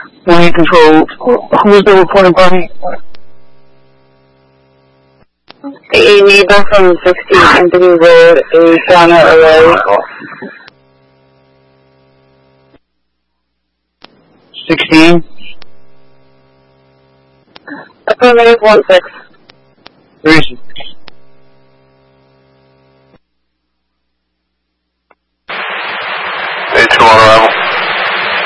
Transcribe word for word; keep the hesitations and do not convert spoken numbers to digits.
One control. Who was the reporting party? A neighbor from sixteen Anthony Road, a Ghana array. sixteen? Affirmative one six. Where is it?